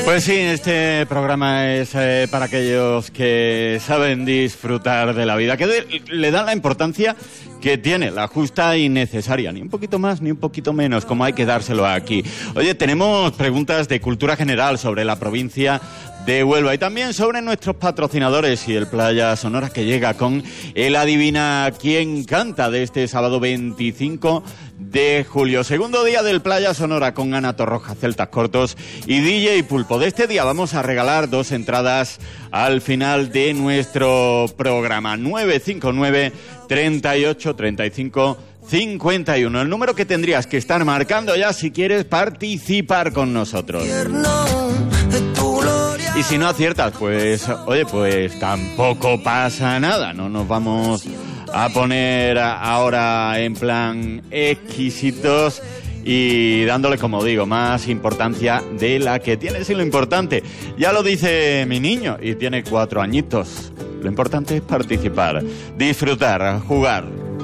Pues sí, este programa es para aquellos que saben disfrutar de la vida, que le dan la importancia que tiene, la justa y necesaria, ni un poquito más ni un poquito menos, como hay que dárselo aquí. Oye, tenemos preguntas de cultura general sobre la provincia de Huelva y también sobre nuestros patrocinadores y el Playa Sonora, que llega con el Adivina quién canta de este sábado 25 de julio. Segundo día del Playa Sonora con Ana Torroja, Celtas Cortos y DJ Pulpo. De este día vamos a regalar 2 entradas al final de nuestro programa. 959 38 35 51. El número que tendrías que estar marcando ya si quieres participar con nosotros. Y si no aciertas, pues, oye, pues tampoco pasa nada. No nos vamos a poner ahora en plan exquisitos y dándole, como digo, más importancia de la que tiene. Sí, lo importante, ya lo dice mi niño, y tiene 4 añitos. Lo importante es participar, disfrutar, jugar.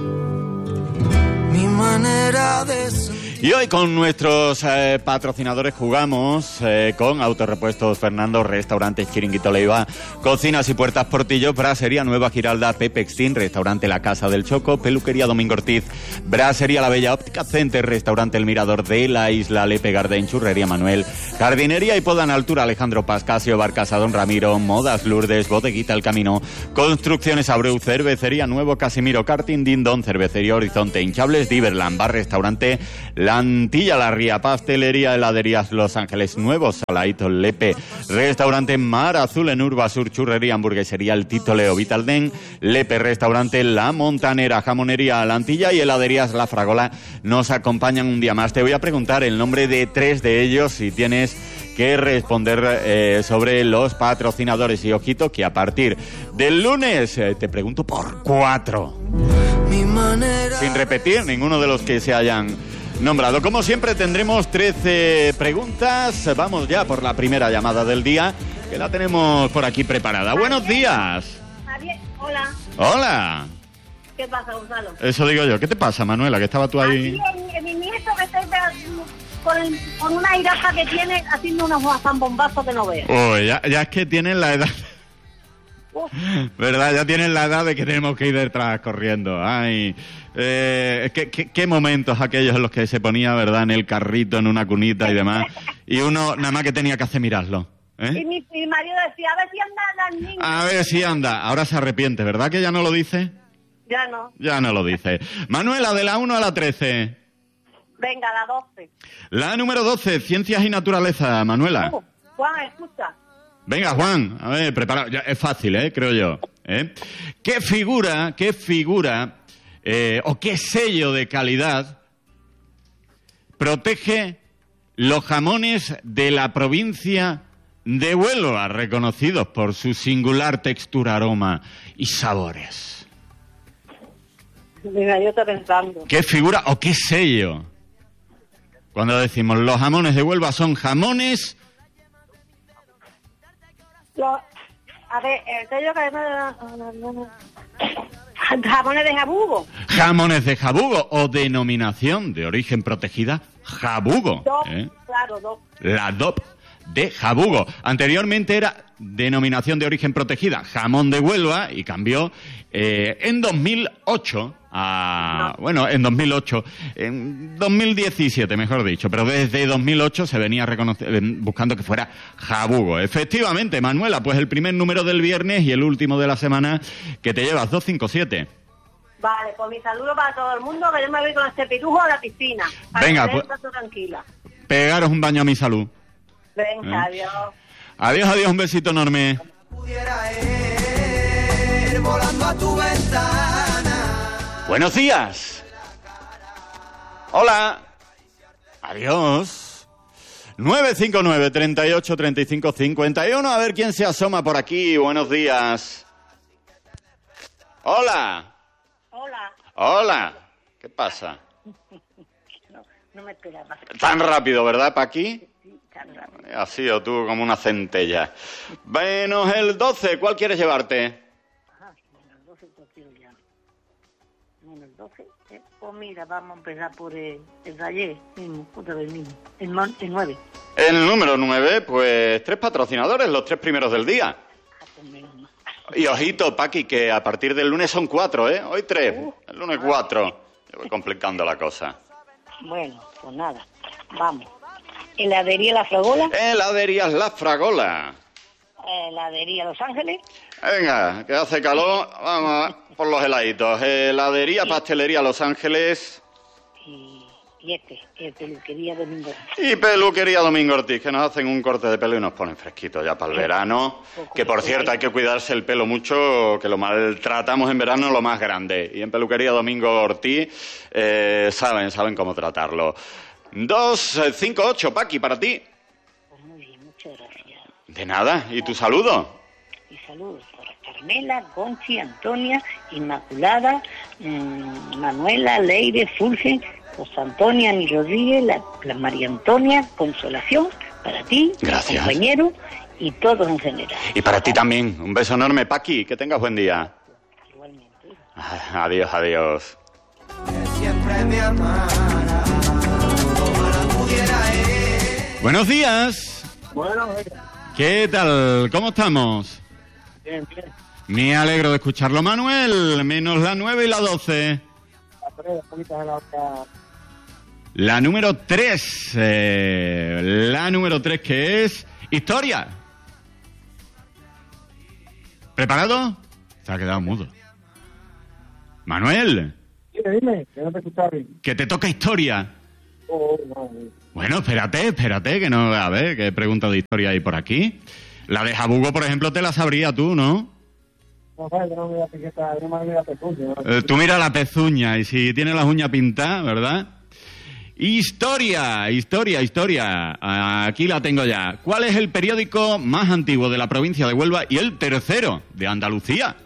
Mi manera de... Y hoy con nuestros patrocinadores jugamos con Autorepuestos Fernando, Restaurantes Chiringuito Leiva, Cocinas y Puertas Portillo, Brasería Nueva Giralda, Pepe Extin, Restaurante La Casa del Choco, Peluquería Domingo Ortiz, Brasería La Bella, Óptica Center, Restaurante El Mirador de la Isla, Lepe Garden, Churrería Manuel, Jardinería y Poda en Altura, Alejandro Pascasio, Barcasa Don Ramiro, Modas Lourdes, Bodeguita El Camino, Construcciones Abreu, Cervecería Nuevo Casimiro, Karting Dindon, Cervecería Horizonte, Hinchables Diverland, Bar Restaurante La Antilla, La Ría, Pastelería, Heladerías Los Ángeles, Nuevos Salaítos Lepe, Restaurante Mar Azul en Urbasur, Churrería, Hamburguesería El Tito Leo, Vitalden, Lepe, Restaurante La Montanera, Jamonería La Antilla y Heladerías La Fragola nos acompañan un día más. Te voy a preguntar el nombre de 3 de ellos si tienes que responder sobre los patrocinadores. Y ojito que a partir del lunes te pregunto por 4. Sin repetir ninguno de los que se hayan nombrado. Como siempre tendremos 13 preguntas. Vamos ya por la primera llamada del día, que la tenemos por aquí preparada. Buenos días. Javier, hola. Hola. ¿Qué pasa, Gonzalo? Eso digo yo. ¿Qué te pasa, Manuela? Que estaba tú ahí. Aquí mi nieto que está con una airaza que tiene haciendo unos zambombazos que no veo. Uy, ya es que tienen la edad... ¿Verdad? Ya tienen la edad de que tenemos que ir detrás corriendo. Ay, qué momentos aquellos en los que se ponía, ¿verdad?, en el carrito, en una cunita y demás. Y uno nada más que tenía que hacer mirarlo. Y mi marido decía, a ver si anda las niñas. A ver si anda. Ahora se arrepiente, ¿verdad que ya no lo dice? Ya no. Ya no lo dice. Manuela, de la 1 a la 13. Venga, la 12. La número 12, Ciencias y Naturaleza, Manuela. Juan, escucha. Venga, Juan, a ver, prepara. Ya, es fácil, creo yo. ¿Qué figura o qué sello de calidad protege los jamones de la provincia de Huelva, reconocidos por su singular textura, aroma y sabores? Venga, yo estoy pensando. ¿Qué figura o qué sello? Cuando decimos los jamones de Huelva son jamones... A ver, el sello que jamones de jabugo. Jamones de jabugo o denominación de origen protegida jabugo. Claro, DOP. La DOP de jabugo. Anteriormente era denominación de origen protegida jamón de Huelva y cambió en 2008 bueno, en 2008, en 2017, mejor dicho, pero desde 2008 se venía buscando que fuera jabugo. Efectivamente, Manuela, pues el primer número del viernes y el último de la semana, que te llevas 257. Vale, pues mi saludo para todo el mundo, que yo me voy con este pirujo a la piscina. Venga, pues, tranquila. Pegaros un baño a mi salud. Venga, adiós. Adiós, un besito enorme. Pudiera ir volando a tu ventana. Buenos días. Hola. Adiós. 959 38 35 51. A ver quién se asoma por aquí. Buenos días. Hola. Hola. Hola. ¿Qué pasa? No me esperaba. Tan rápido, ¿verdad, Paqui? Sí, tan rápido. Ha sido tú como una centella. Bueno, el 12, ¿cuál quieres llevarte? Ajá, el 12 lo quiero ya. el 12. Pues mira, vamos a empezar por el de ayer mismo, otra vez mismo. El 9. El número 9, pues 3 patrocinadores, los 3 primeros del día. Y ojito, Paqui, que a partir del lunes son 4, ¿eh? Hoy 3, el lunes 4. Yo voy complicando la cosa. Bueno, pues nada, vamos. Heladería La Fragola. Heladerías La Fragola. Heladería Los Ángeles. Venga, que hace calor, vamos por los heladitos. Heladería, pastelería Los Ángeles. Y peluquería Domingo Ortiz. Y peluquería Domingo Ortiz, que nos hacen un corte de pelo y nos ponen fresquitos ya para el verano. Que por cierto, hay que cuidarse el pelo mucho, que lo maltratamos en verano lo más grande. Y en peluquería Domingo Ortiz saben cómo tratarlo. 258, Paqui, para ti. Pues muy bien, muchas gracias. De nada, ¿y tu saludo? Y saludos para Carmela, Conchi, Antonia, Inmaculada, Manuela, Leire, Fulgen, José Antonia, Ani Rodríguez, la María Antonia, Consolación, para ti, gracias, compañero, y todos en general. Y para ti también, un beso enorme, Paqui, que tengas buen día. Igualmente. Adiós, adiós. Que siempre me amara, ojalá pudiera él. Buenos días. Bueno, ¿Qué tal? ¿Cómo estamos? bien. Me alegro de escucharlo, Manuel. Menos la 9 y la 12. La número 3. La número 3, que es Historia. ¿Preparado? Se ha quedado mudo. Manuel. Dime, que no te escuchaba bien. Que te toca Historia. No. Bueno, espérate, que no... A ver, ¿qué pregunta de historia hay por aquí? La de Jabugo, por ejemplo, te la sabría tú, ¿no? No sabes, yo no me voy a pezuña. Tú mira la pezuña y si tiene las uñas pintadas, ¿verdad? Historia. Aquí la tengo ya. ¿Cuál es el periódico más antiguo de la provincia de Huelva y el tercero de Andalucía?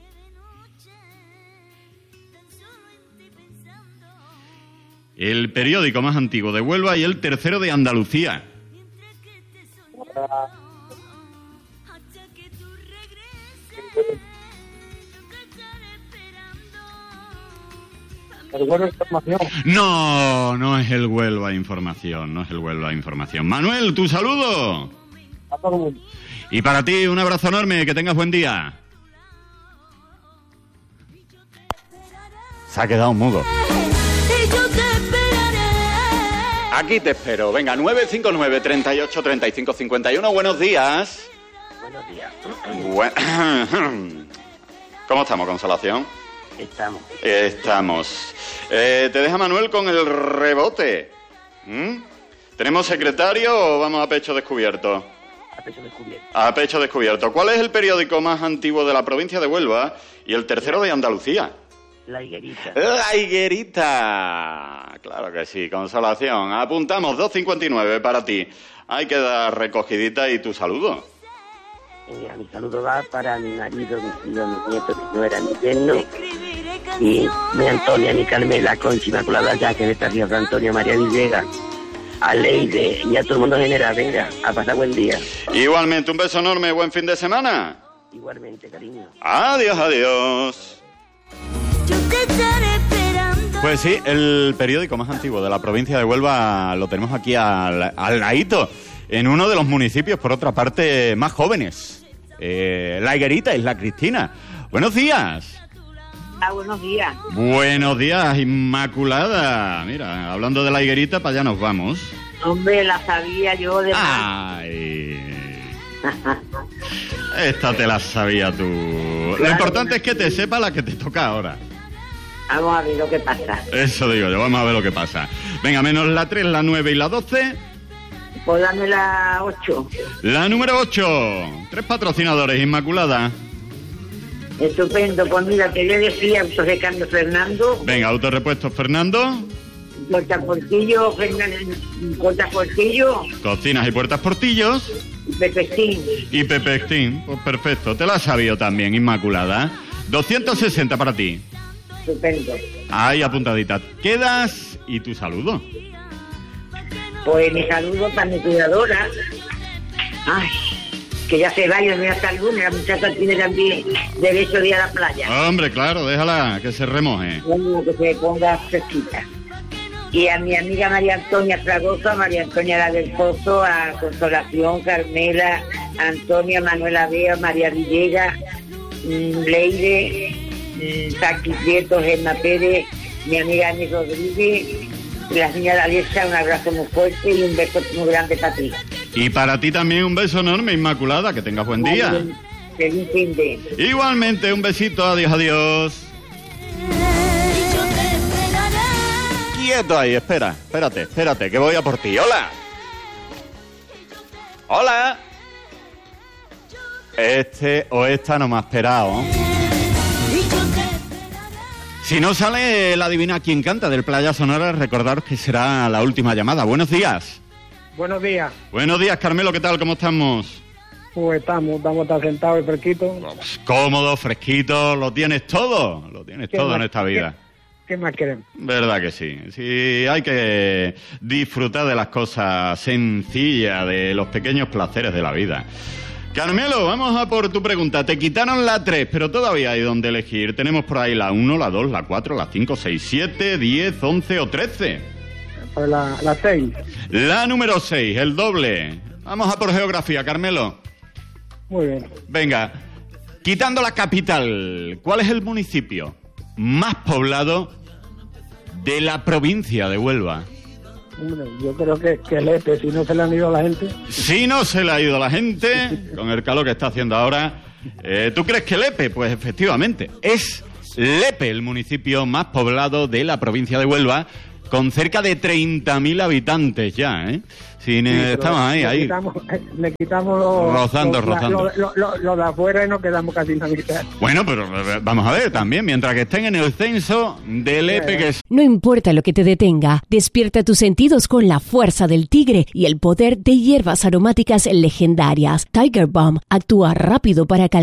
El periódico más antiguo de Huelva y el tercero de Andalucía. ¿El Huelva Información? No es el Huelva Información, Manuel, tu saludo. A todo el mundo. Y para ti, un abrazo enorme, que tengas buen día. Se ha quedado mudo. Aquí te espero. Venga, 959 38 35 51. Buenos días. Buenos días. ¿Cómo estamos, Consolación? Estamos. Te deja Manuel con el rebote. ¿Tenemos secretario o vamos a pecho descubierto? A pecho descubierto. A pecho descubierto. ¿Cuál es el periódico más antiguo de la provincia de Huelva y el tercero de Andalucía? La Higuerita. La Higuerita. Claro que sí, Consolación. Apuntamos 259 para ti. Hay que dar recogidita y tu saludo. Mi saludo va para mi marido, mi tío, mi nieto, mi nuera, mi yerno, y mi Antonia, mi Carmela, Conchi, Inmaculada, ya que está arriba de Antonio, María Villegas, a Leide y a todo el mundo en general. Venga, a pasar buen día. Igualmente, un beso enorme, buen fin de semana. Igualmente, cariño. Adiós. Pues sí, el periódico más antiguo de la provincia de Huelva lo tenemos aquí al ladito, en uno de los municipios, por otra parte, más jóvenes. La Higuerita, Isla Cristina. Buenos días. Buenos días. Buenos días, Inmaculada. Mira, hablando de la Higuerita, para allá nos vamos. Hombre, la sabía yo de... ¡Ay! Esta te la sabía tú. Lo importante es que te sepa la que te toca ahora. Vamos a ver lo que pasa. Eso digo yo, vamos a ver lo que pasa. Venga, menos la 3, la 9 y la 12. Pues dame la 8. La número 8. 3 patrocinadores, Inmaculada. Estupendo. Pues mira, te voy a decir Autorecambio Fernando. Venga, Autorepuestos Fernando. Portaportillo, Portaportillo. Cocinas y Puertas Portillos. Pepestín. Y Pepestín. Pues perfecto, te la has sabido también, Inmaculada. 260 para ti. Estupendo. Ahí apuntadita. Quedas y tu saludo. Pues mi saludo para mi cuidadora. Ay, que ya se vaya, no hasta el lunes, la muchacha tiene también derecho de ir a la playa. Hombre, claro, déjala que se remoje. Bueno, que se ponga fresquita. Y a mi amiga María Antonia Fragoso, a María Antonia La del Pozo, a Consolación, Carmela, Antonia, Manuela Bea, María Villegas, Leire, Saki Prieto, Gemma Pérez, mi amiga Ani Rodríguez, la señora Alexa, un abrazo muy fuerte y un beso muy grande para ti. Y para ti también un beso enorme, Inmaculada, que tengas buen día. Feliz fin de... Igualmente, un besito, adiós, adiós. Quieto ahí, espérate, que voy a por ti. ¡Hola! ¡Hola! Este o esta no me ha esperado. Si no sale la Adivina Quién Canta del Playa Sonora, recordaros que será la última llamada. Buenos días. Buenos días. Buenos días, Carmelo, ¿qué tal? ¿Cómo estamos? Pues estamos tan sentados y fresquitos. Cómodo, fresquito, lo tienes todo en esta vida. ¿Qué más queremos? Verdad que sí. Sí, hay que disfrutar de las cosas sencillas, de los pequeños placeres de la vida. Carmelo, vamos a por tu pregunta. Te quitaron la 3, pero todavía hay donde elegir. Tenemos por ahí la 1, la 2, la 4, la 5, 6, 7, 10, 11 o 13. Pues la 6. La número 6, el doble. Vamos a por geografía, Carmelo. Muy bien. Venga, quitando la capital, ¿cuál es el municipio más poblado de la provincia de Huelva? Hombre, yo creo que Lepe, si no se le han ido a la gente. Si no se le ha ido a la gente, con el calor que está haciendo ahora, ¿tú crees que Lepe? Pues efectivamente, es Lepe el municipio más poblado de la provincia de Huelva, con cerca de 30.000 habitantes ya, ¿eh? Sí, estamos ahí. Le quitamos los... Rozando. Lo de afuera y nos quedamos casi en la mitad. Bueno, pero vamos a ver también, mientras que estén en el censo de Lepe, que es... No importa lo que te detenga, despierta tus sentidos con la fuerza del tigre y el poder de hierbas aromáticas legendarias. Tiger Balm actúa rápido para calmar